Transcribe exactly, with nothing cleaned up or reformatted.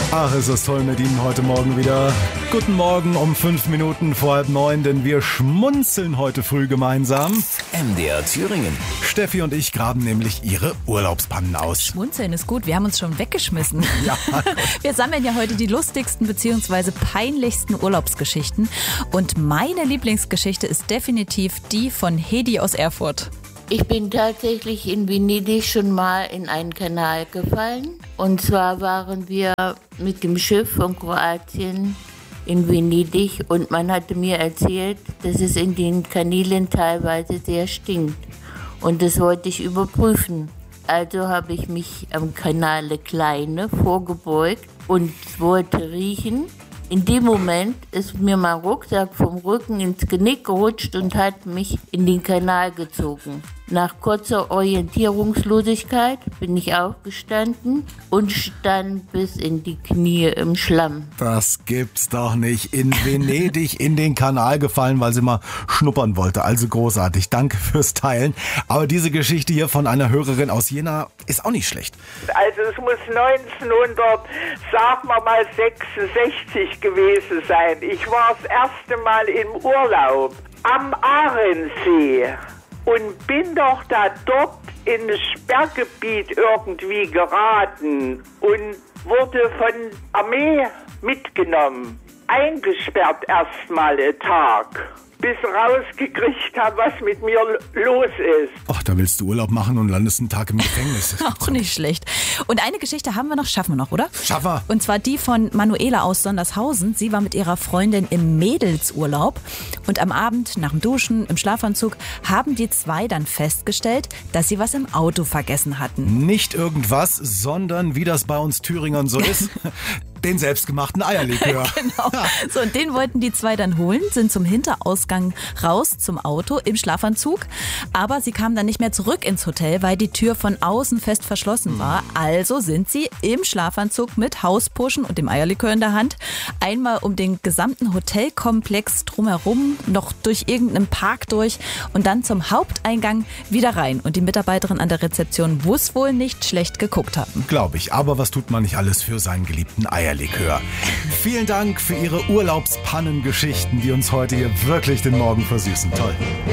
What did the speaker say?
Ach, ist das toll mit Ihnen heute Morgen wieder. Guten Morgen um fünf Minuten vor halb neun, denn wir schmunzeln heute früh gemeinsam. M D R Thüringen. Steffi und ich graben nämlich ihre Urlaubspannen aus. Schmunzeln ist gut, wir haben uns schon weggeschmissen. Ja. Wir sammeln ja heute die lustigsten bzw. peinlichsten Urlaubsgeschichten. Und meine Lieblingsgeschichte ist definitiv die von Hedi aus Erfurt. Ich bin tatsächlich in Venedig schon mal in einen Kanal gefallen. Und zwar waren wir mit dem Schiff von Kroatien in Venedig und man hatte mir erzählt, dass es in den Kanälen teilweise sehr stinkt. Und das wollte ich überprüfen. Also habe ich mich am Kanale Kleine vorgebeugt und wollte riechen. In dem Moment ist mir mein Rucksack vom Rücken ins Genick gerutscht und hat mich in den Kanal gezogen. Nach kurzer Orientierungslosigkeit bin ich aufgestanden und stand bis in die Knie im Schlamm. Das gibt's doch nicht. In Venedig in den Kanal gefallen, weil sie mal schnuppern wollte. Also großartig. Danke fürs Teilen. Aber diese Geschichte hier von einer Hörerin aus Jena ist auch nicht schlecht. Also es muss neunzehnhundert, sagen wir mal sechsundsechzig gewesen sein. Ich war das erste Mal im Urlaub am Ahrensee. Und bin doch da dort in das Sperrgebiet irgendwie geraten und wurde von Armee mitgenommen. Eingesperrt erstmal einen Tag, bis rausgekriegt habe, was mit mir los ist. Ach, da willst du Urlaub machen und landest einen Tag im Gefängnis. Auch nicht schlecht. Und eine Geschichte haben wir noch, schaffen wir noch, oder? Schaffen wir. Und zwar die von Manuela aus Sondershausen. Sie war mit ihrer Freundin im Mädelsurlaub. Und am Abend, nach dem Duschen, im Schlafanzug, haben die zwei dann festgestellt, dass sie was im Auto vergessen hatten. Nicht irgendwas, sondern wie das bei uns Thüringern so ist, den selbstgemachten Eierlikör. Genau. So, und den wollten die zwei dann holen, sind zum Hinterausgang raus zum Auto im Schlafanzug. Aber sie kamen dann nicht mehr zurück ins Hotel, weil die Tür von außen fest verschlossen war. Also sind sie im Schlafanzug mit Hauspuschen und dem Eierlikör in der Hand einmal um den gesamten Hotelkomplex drumherum, noch durch irgendeinen Park durch und dann zum Haupteingang wieder rein. Und die Mitarbeiterin an der Rezeption muss wohl nicht schlecht geguckt haben. Glaube ich. Aber was tut man nicht alles für seinen geliebten Eierlikör? Vielen Dank für Ihre Urlaubspannengeschichten, die uns heute hier wirklich den Morgen versüßen. Toll.